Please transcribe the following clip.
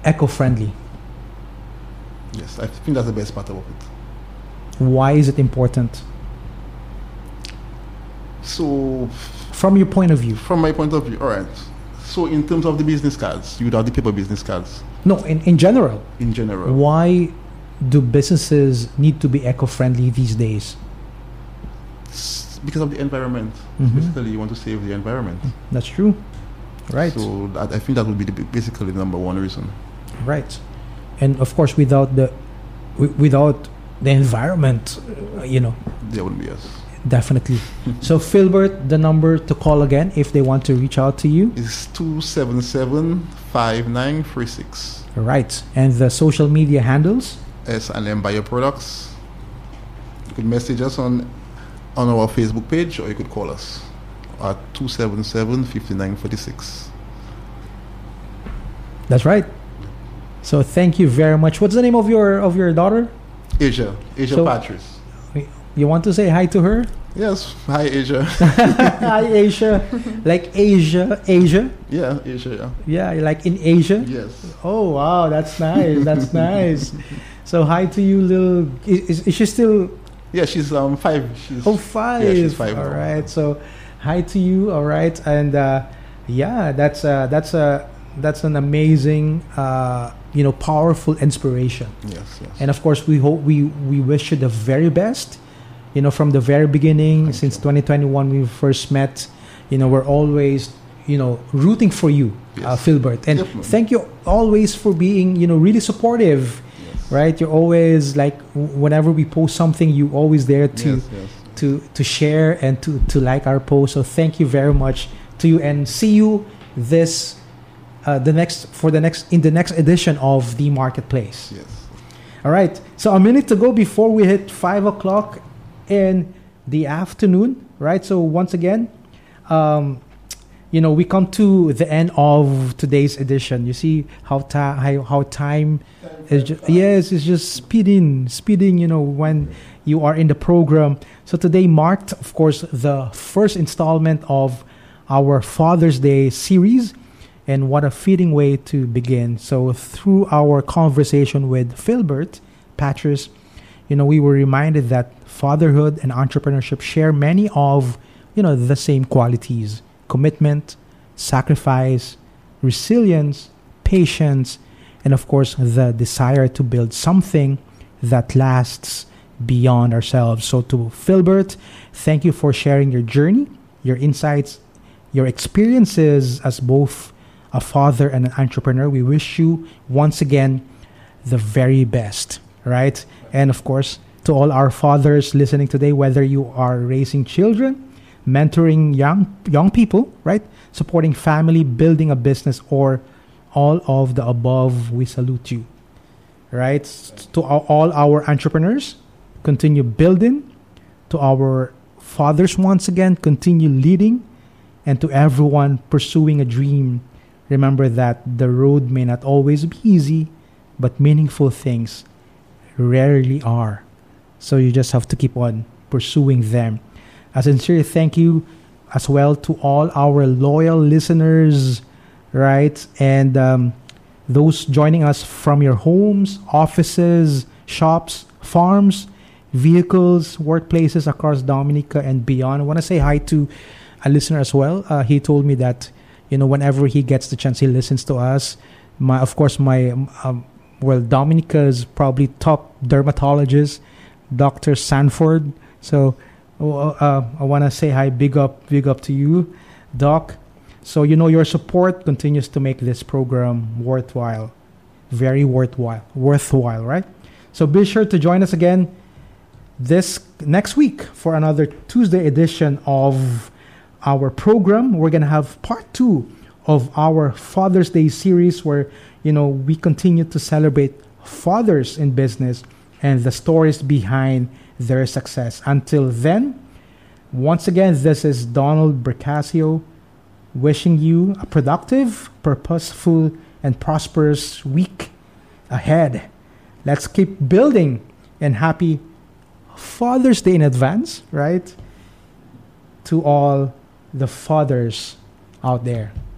eco-friendly. Yes, I think that's the best part about it. Why is it important? So, From your point of view. from my point of view, all right. So, in terms of the business cards, you would have the paper business cards No, in general. in general. Why do businesses need to be eco-friendly these days? Because of the environment. Mhm. Basically, you want to save the environment. That's true. Right. So, I think that would be basically the number one reason. Right. And of course, without the environment, There wouldn't be us. definitely. So, Philbert, the number to call again if they want to reach out to you. It's 277-5936. Right. And the social media handles. S&M Bioproducts. You could message us on our Facebook page, or you could call us at 277-5946. That's right. So, thank you very much. What's the name of your daughter? Asia So- Patrice. You want to say hi to her? Yes, hi Asia. Hi, Asia. Like Asia. Yeah, Asia, Yeah, like in Asia. yeah. Yes. Oh wow, that's nice. That's nice. So hi to you, little. Is she still? Yeah, she's 5. Oh, 5. Yeah, she's 5 All now. right. So hi to you. All right, and yeah, that's an amazing, powerful inspiration. Yes, yes. And of course, we hope we wish you the very best. From the very beginning, Thank since you. 2021 we first met. We're always rooting for you, Yes. Philbert, and Definitely. thank you always for being really supportive. Yes. Right, you're always like whenever we post something, you always there to Yes, yes. to share and to like our post. So thank you very much to you, and see you in the next edition of the Marketplace. Yes. All right. So a minute to go before we hit 5 o'clock in the afternoon. Right. So once again, we come to the end of today's edition. You see how time is it's just speeding. When you are in the program. So today marked, of course, the first installment of our Father's Day series, and what a fitting way to begin. So through our conversation with Philbert Patrice, we were reminded that fatherhood and entrepreneurship share many of the same qualities: commitment, sacrifice, resilience, patience, and of course the desire to build something that lasts beyond ourselves. So to Philbert, thank you for sharing your journey, your insights, your experiences as both a father and an entrepreneur. We wish you once again the very best, right? And of course, to all our fathers listening today, whether you are raising children, mentoring young people, right? Supporting family, building a business, or all of the above, we salute you, right? To all our entrepreneurs, continue building. To our fathers, once again, continue leading. And to everyone pursuing a dream, remember that the road may not always be easy, but meaningful things rarely are. So you just have to keep on pursuing them. A sincere thank you as well to all our loyal listeners, right? And those joining us from your homes, offices, shops, farms, vehicles, workplaces across Dominica and beyond. I want to say hi to a listener as well. He told me that, whenever he gets the chance, he listens to us. Dominica's probably top dermatologist, Dr. Sanford. So I want to say hi, big up to you, Doc. So your support continues to make this program worthwhile, very worthwhile, right? So be sure to join us again this next week for another Tuesday edition of our program. We're gonna have part 2 of our Father's Day series, where we continue to celebrate fathers in business and the stories behind their success. Until then, once again, this is Donald Bercasio wishing you a productive, purposeful, and prosperous week ahead. Let's keep building, and happy Father's Day in advance, right? To all the fathers out there.